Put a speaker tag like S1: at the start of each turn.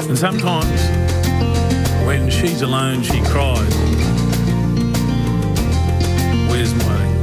S1: And sometimes when she's alone, she cries. Where's my